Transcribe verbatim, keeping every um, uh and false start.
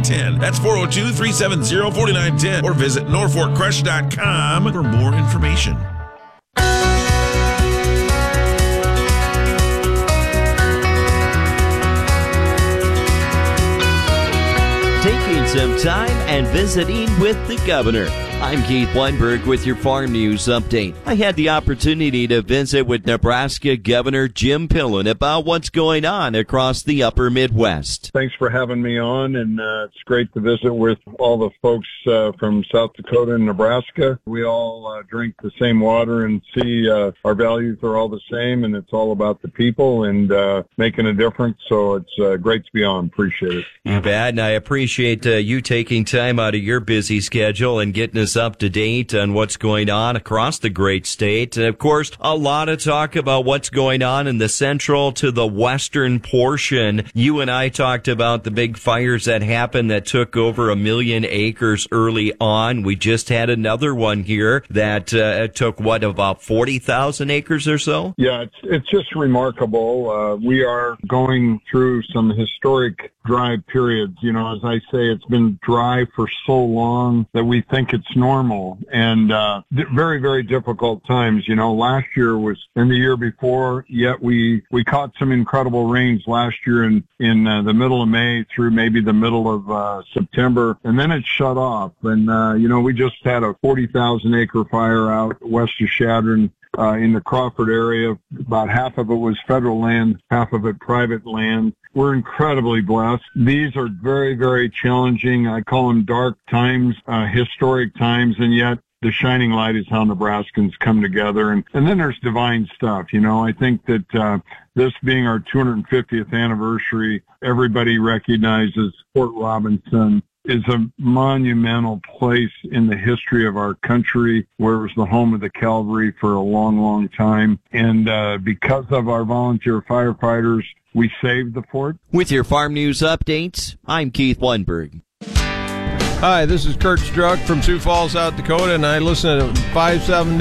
nine one zero. That's four oh two, three seven zero, four nine one zero or visit norfolk crush dot com for more information. Taking some time and visiting with the governor. I'm Keith Weinberg with your Farm News Update. I had the opportunity to visit with Nebraska Governor Jim Pillen about what's going on across the upper Midwest. Thanks for having me on, and uh, it's great to visit with all the folks uh, from South Dakota and Nebraska. We all uh, drink the same water and see uh, our values are all the same, and it's all about the people and uh, making a difference. So it's uh, great to be on. Appreciate it. You bet, and I appreciate uh, you taking time out of your busy schedule and getting us up to date on what's going on across the great state. And of course, a lot of talk about what's going on in the central to the western portion. You and I talked about the big fires that happened that took over a million acres early on. We just had another one here that uh, took, what, about forty thousand acres or so? Yeah, it's, it's just remarkable. Uh, we are going through some historic dry periods. You know, as I say, it's been dry for so long that we think it's normal, and uh very, very difficult times. You know, last year was, and the year before, yet we we caught some incredible rains last year in in uh, the middle of May through maybe the middle of uh September, and then it shut off. And uh you know, we just had a forty thousand acre fire out west of Chadron, Uh, in the Crawford area. About half of it was federal land, half of it private land. We're incredibly blessed. These are very, very challenging. I call them dark times, uh, historic times, and yet the shining light is how Nebraskans come together. And, and then there's divine stuff. You know, I think that uh, this being our two hundred fiftieth anniversary, everybody recognizes Fort Robinson is a monumental place in the history of our country, where it was the home of the cavalry for a long, long time. And uh, because of our volunteer firefighters, we saved the fort. With your Farm News Updates, I'm Keith Weinberg. Hi, this is Kurt Struck from Sioux Falls, South Dakota, and I listen to five seventy